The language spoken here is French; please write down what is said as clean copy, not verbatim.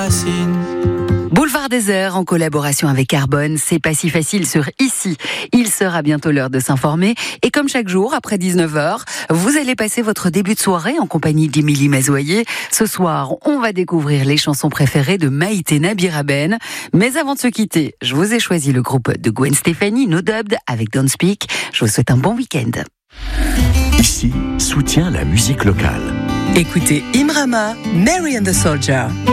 Boulevard Désert en collaboration avec Carbone, c'est pas si facile sur Ici. Il sera bientôt l'heure de s'informer et comme chaque jour après 19h, vous allez passer votre début de soirée en compagnie d'Émilie Mazoyer. Ce soir, on va découvrir les chansons préférées de Maïté Nabiraben. Mais avant de se quitter, je vous ai choisi le groupe de Gwen Stefani, No Dubbed avec Don't Speak. Je vous souhaite un bon week-end. Ici, soutient la musique locale. Écoutez Imrama, Mary and the Soldier.